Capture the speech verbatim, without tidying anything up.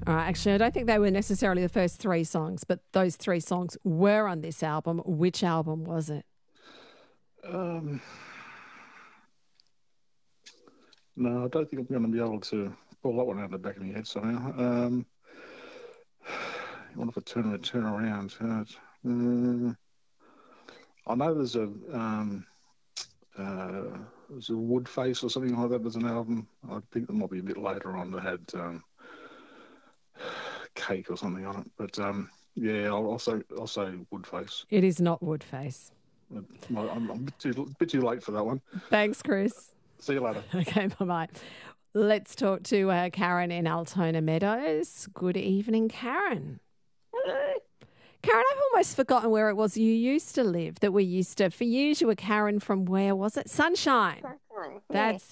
All right, actually, I don't think they were necessarily the first three songs, but those three songs were on this album. Which album was it? Um, no, I don't think I'm going to be able to pull that one out of the back of my head somehow. Um, I wonder if I turn it turn around. Uh, uh, I know there's a um, uh, there's a Woodface or something like that. There's an album. I think there might be a bit later on that had um, Cake or something on it. But um, yeah, I'll, I'll say I'll say Woodface. It is not Woodface. I'm, I'm a bit too, bit too late for that one. Thanks, Chris. See you later. Okay, bye-bye. Let's talk to uh, Karen in Altona Meadows. Good evening, Karen. Hello. Karen, I've almost forgotten where it was you used to live, that we used to, for you, you were Karen from where was it? Sunshine. Sunshine. That's